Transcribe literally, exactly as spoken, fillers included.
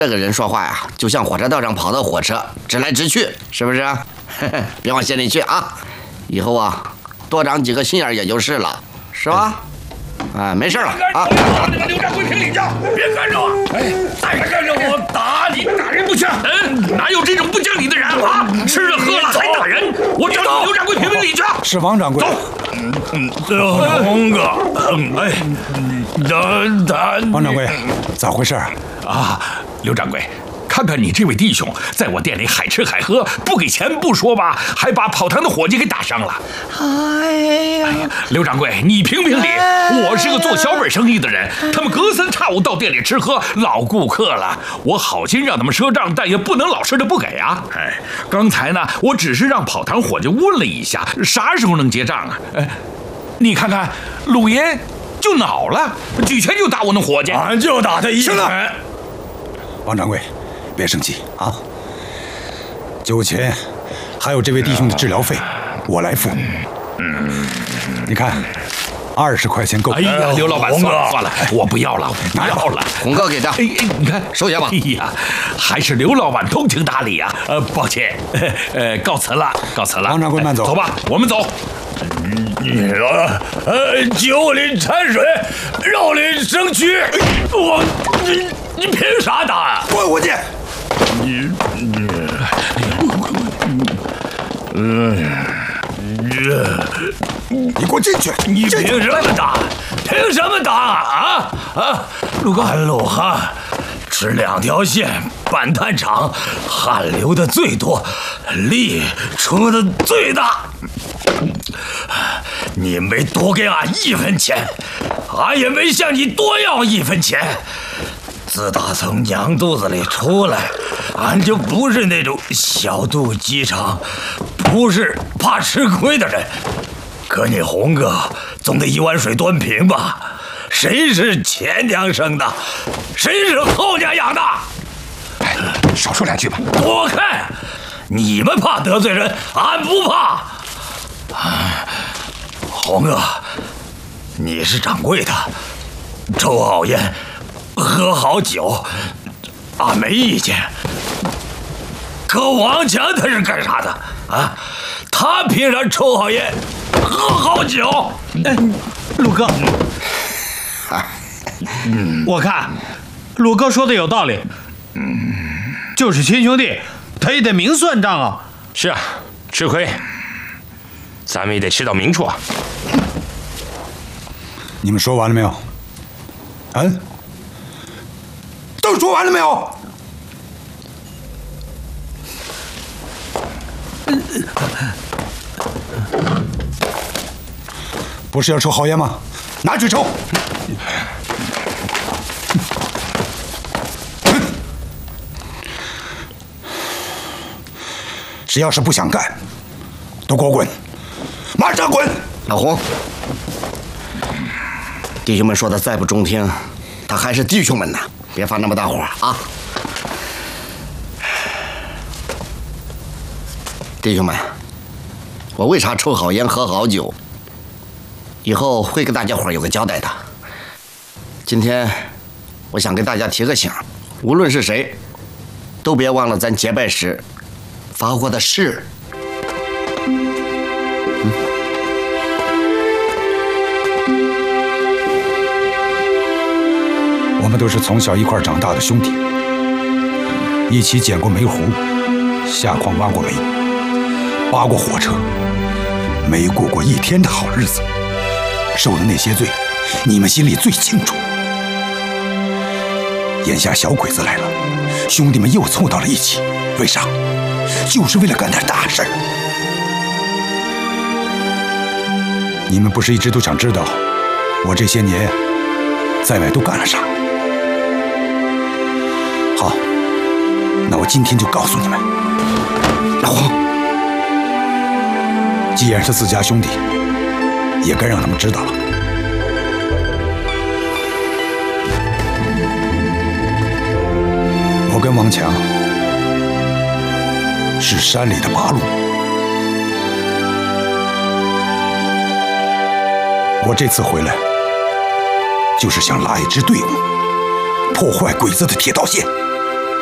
这个人说话呀，就像火车道上跑的火车，直来直去，是不是？别往心里去啊！以后啊，多长几个心眼也就是了，是吧？哎，没事了啊！ 那个刘掌柜评理去，别跟着我！哎，再跟着我打你！打人不枪！嗯，哪有这种不讲理的人啊？吃了喝了还打人！我找你刘掌柜评评理去。 是王掌柜。 走。嗯，红哥，哎，等等。 王掌柜，咋回事啊？刘掌柜。看看你这位弟兄，在我店里海吃海喝，不给钱不说吧，还把跑堂的伙计给打伤了。哎呀，刘掌柜，你评评理，我是个做小本生意的人，他们隔三差五到店里吃喝，老顾客了，我好心让他们赊账，但也不能老实的不给啊。哎，刚才呢，我只是让跑堂伙计问了一下，啥时候能结账啊？哎，你看看，鲁爷就恼了，举拳就打我那伙计， 俺就打他一拳。 王掌柜。别生气啊！酒钱还有这位弟兄的治疗费，我来付。嗯，你看，二十块钱够。 哎呀，刘老板，算了算了，我不要了，不要了。 红哥给的。 哎哎，你看， 收下吧。 哎呀，还是刘老板通情达理啊。呃，抱歉，呃，告辞了，告辞了。 王掌柜慢走。 走吧，我们走。 你说，呃，酒里掺水，肉里生蛆，我你你凭啥打啊？ 滚回去！ 你你，嗯， 你给我进去！ 你凭什么打？凭什么打啊啊！陆哥，俺陆汉吃两条线，办摊场，汗流的最多，力出的最大。你没多给俺一分钱，俺也没向你多要一分钱。自打从娘肚子里出来，俺就不是那种小肚鸡肠，不是怕吃亏的人。可你红哥总得一碗水端平吧？谁是前娘生的？谁是后娘养的？ 哎，少说两句吧。 躲开！你们怕得罪人，俺不怕。红哥，你是掌柜的，抽好烟，喝好酒，俺没意见。可王强他是干啥的啊？他凭啥抽好烟，喝好酒？ 哎，陆哥，嗯，我看陆哥说的有道理。嗯，就是亲兄弟，他也得明算账啊。 是啊，吃亏，咱们也得吃到明处啊。 你们说完了没有？嗯，都说完了没有？不是要抽好烟吗？拿去抽！谁要是不想干，都给我滚！马上滚！ 老洪，弟兄们说的再不中听，他还是弟兄们呢，别发那么大火啊！弟兄们，我为啥抽好烟喝好酒？以后会跟大家伙有个交代的。今天我想给大家提个醒，无论是谁，都别忘了咱结拜时发过的誓。嗯， 我们都是从小一块长大的兄弟，一起捡过煤糊，下矿挖过煤，扒过火车，没过过一天的好日子。受的那些罪，你们心里最清楚。眼下小鬼子来了，兄弟们又凑到了一起，为啥？就是为了干点大事儿。你们不是一直都想知道我这些年在外都干了啥？好，那我今天就告诉你们。老黄，既然是自家兄弟，也该让他们知道了。我跟王强是山里的八路，我这次回来就是想拉一支队伍，破坏鬼子的铁道线。